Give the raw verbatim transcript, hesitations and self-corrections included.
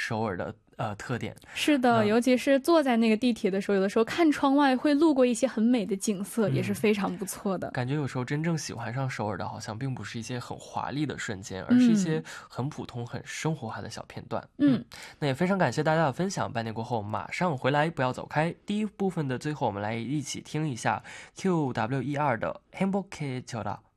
首尔的呃特点。 是的，尤其是坐在那个地铁的时候，有的时候看窗外会路过一些很美的景色，也是非常不错的。 感觉有时候真正喜欢上首尔的好像并不是一些很华丽的瞬间，而是一些很普通很生活化的小片段。嗯，那也非常感谢大家的分享，半年过后马上回来，不要走开。第一部分的最后我们来一起听一下 Q W E R 的행복해져라。